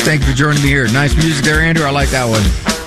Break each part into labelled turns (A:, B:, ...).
A: Thank you for joining me here. Nice music there, Andrew. I like that one.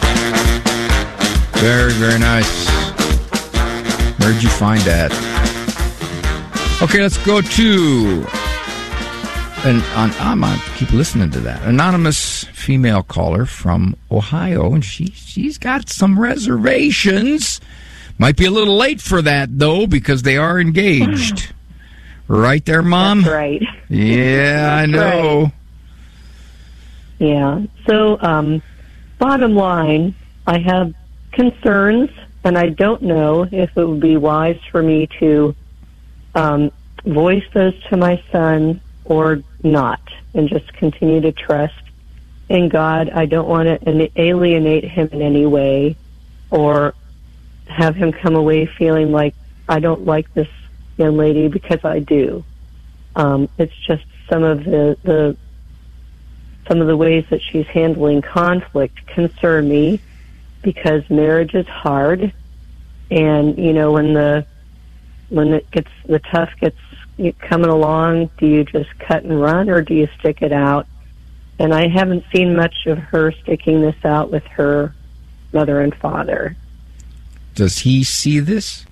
A: Very, very nice. Where'd you find that? Okay, let's go to... And I'm going to keep listening to that. Anonymous female caller from Ohio, and she's got some reservations. Might be a little late for that, though, because they are engaged. Right there, Mom?
B: That's right.
A: Yeah, I know.
B: Right. Yeah. So, bottom line, I have concerns, and I don't know if it would be wise for me to voice those to my son or not, and just continue to trust in God. I don't want to alienate him in any way or have him come away feeling like I don't like this young lady, because I do. It's just some of the ways that she's handling conflict concern me, because marriage is hard, and when the tough gets coming along, do you just cut and run, or do you stick it out? And I haven't seen much of her sticking this out with her mother and father.
A: Does he see this?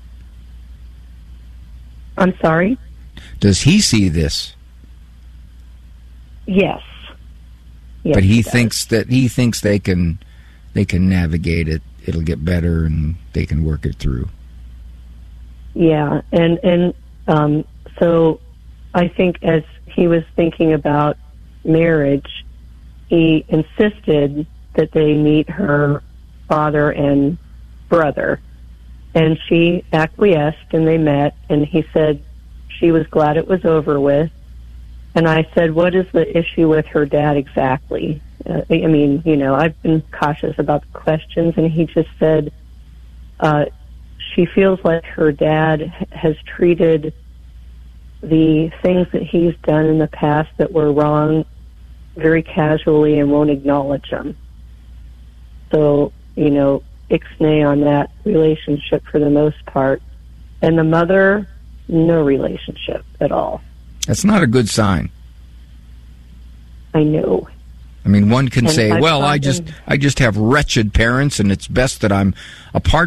B: I'm sorry?
A: Does he see this?
B: Yes.
A: But he thinks they can navigate it. It'll get better, and they can work it through. Yeah,
B: and so I think as he was thinking about marriage, he insisted that they meet her father and brother, and she acquiesced, and they met, and he said she was glad it was over with. And I said, what is the issue with her dad exactly? I've been cautious about the questions, and he just said she feels like her dad has treated the things that he's done in the past that were wrong very casually and won't acknowledge them. So, ixnay on that relationship for the most part. And the mother, no relationship at all.
A: That's not a good sign.
B: I know.
A: I mean, one can say, well, I just have wretched parents, and it's best that I'm apart